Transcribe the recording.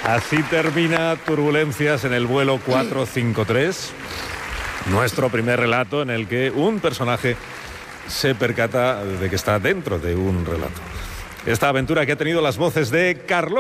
Así termina Turbulencias en el vuelo 453. Nuestro primer relato en el que un personaje se percata de que está dentro de un relato. Esta aventura que ha tenido las voces de Carlos